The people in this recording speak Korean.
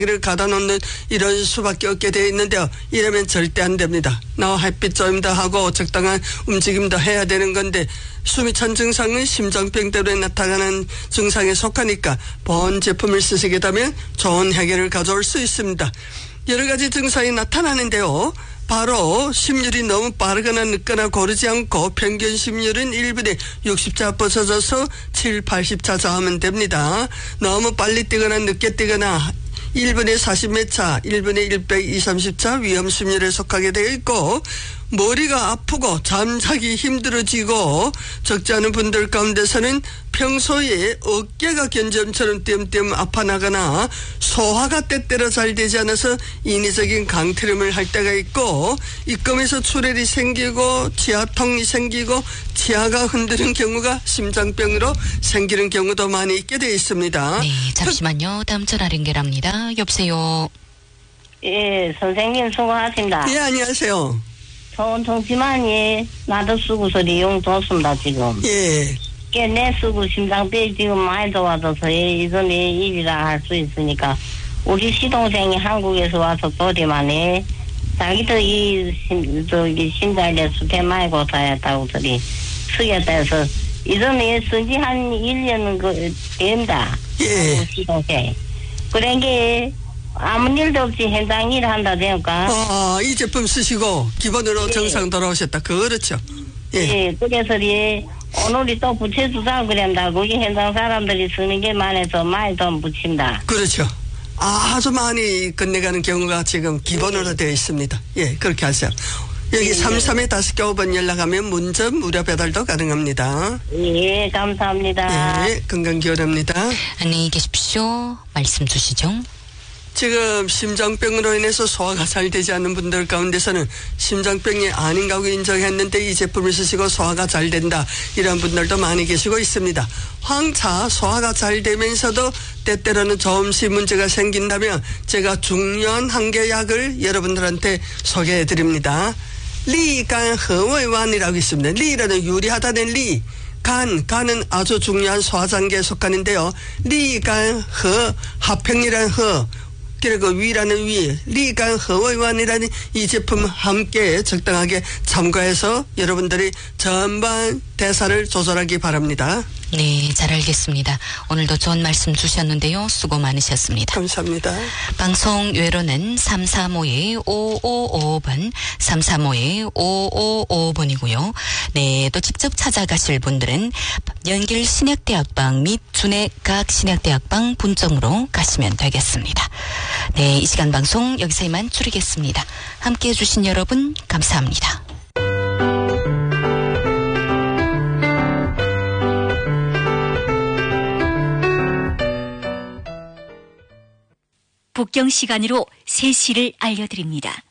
를 가다 놓는 이런 수밖에 없게 되어 있는데요. 이러면 절대 안 됩니다. 나와 햇빛 좀 더 하고 적당한 움직임도 해야 되는 건데 숨이 찬 증상은 심장병 때문에 나타나는 증상에 속하니까 보온 제품을 쓰시게 되면 좋은 해결을 가져올 수 있습니다. 여러 가지 증상이 나타나는데요. 바로 심율이 너무 빠르거나 늦거나 고르지 않고 평균 심율은 1분에 60차 뻗어져서 7, 80차 좌우면 됩니다. 너무 빨리 뛰거나 늦게 뛰거나 1분에 40몇 차, 1분에 120, 30차 위험 심율에 속하게 되어 있고 머리가 아프고 잠자기 힘들어지고 적지 않은 분들 가운데서는 평소에 어깨가 견점처럼 띄엄띄엄 아파나거나 소화가 때때로 잘 되지 않아서 인위적인 강트림을 할 때가 있고 입금에서 출혈이 생기고 치아통이 생기고 치아가 흔드는 경우가 심장병으로 생기는 경우도 많이 있게 되어 있습니다. 네, 잠시만요. 다음 전화 연결합니다. 여보세요. 예, 선생님 수고하십니다. 예, 안녕하세요. 좋은 정치만이 나도 쓰고서 이용 좋습니다, 지금. 예. 내 쓰고 심장병이 지금 많이 좋아져서 이전에 일이라 할 수 있으니까 우리 시동생이 한국에서 와서 보디만에 자기도 이 심장에 수태 많이 고생했다고 소리 쓰겠다 해서 이전에 쓴지 한 1년 된다. 예. 시동생. 그런 게 아무 일도 없이 현장 일 한다 되니까. 이 제품 쓰시고 기본으로 예. 정상 돌아오셨다. 그렇죠. 예. 예, 그래서 오늘이 또 부채주사 그런다. 거기 현장 사람들이 쓰는 게 많아서 많이 돈 붙인다. 그렇죠. 아주 많이 건네가는 경우가 지금 기본으로 되어 있습니다. 예, 그렇게 하세요. 여기 예. 33에 5개 연락하면 문전 무료 배달도 가능합니다. 예, 감사합니다. 예, 건강기원합니다. 안녕히 계십시오. 말씀 주시죠. 지금 심장병으로 인해서 소화가 잘 되지 않는 분들 가운데서는 심장병이 아닌가고 인정했는데 이 제품을 쓰시고 소화가 잘 된다. 이런 분들도 많이 계시고 있습니다. 황차 소화가 잘 되면서도 때때로는 조금씩 문제가 생긴다면 제가 중요한 한 개 약을 여러분들한테 소개해 드립니다. 리간허웨완이라고 있습니다. 리라는 유리하다는 리. 간은 아주 중요한 소화장기에 속하는데요. 리간허, 하평이라는 허. 그리고 위라는 위, 리간허웨완이라는 이 제품 함께 적당하게 참고해서 여러분들이 전반 대사를 조절하기 바랍니다. 네, 잘 알겠습니다. 오늘도 좋은 말씀 주셨는데요. 수고 많으셨습니다. 감사합니다. 방송 외로는 335-5555번, 335-5555번이고요. 네, 또 직접 찾아가실 분들은 연길 신약대학방 및 준해과학 신약대학방 분점으로 가시면 되겠습니다. 네, 이 시간 방송 여기서 이만 줄이겠습니다. 함께해 주신 여러분 감사합니다. 북경 시간으로 3시를 알려드립니다.